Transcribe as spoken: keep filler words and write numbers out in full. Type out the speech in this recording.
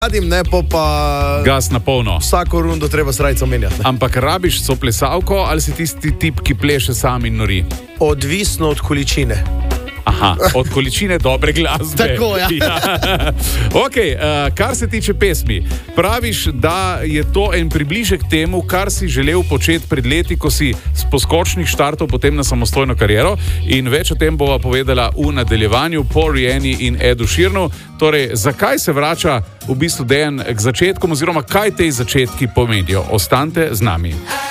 Radim, ne, po pa... Gas na polno. Vsako rundo treba srajco menjati. Ne? Ampak rabiš soplesavko ali si tisti tip, ki pleše sam in nori? Odvisno od količine. Aha, od količine dobre glasbe. Tako, ja. ja. Ok, uh, kar se tiče pesmi, praviš, da je to en približek temu, kar si želel početi pred leti, ko si s poskočnih štartov potem na samostojno kariero, in več o tem bova povedala v nadaljevanju po Rihanni in Edu Sheeranu. Torej, zakaj se vrača v bistvu Dejan k začetkom, oziroma kaj te začetki pomenijo? Ostanite z nami.